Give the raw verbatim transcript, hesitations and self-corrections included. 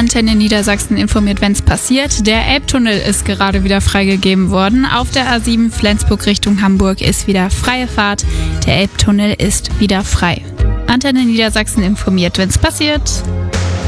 Antenne Niedersachsen informiert, wenn es passiert. Der Elbtunnel ist gerade wieder freigegeben worden. Auf der A sieben Flensburg Richtung Hamburg ist wieder freie Fahrt. Der Elbtunnel ist wieder frei. Antenne Niedersachsen informiert, wenn es passiert.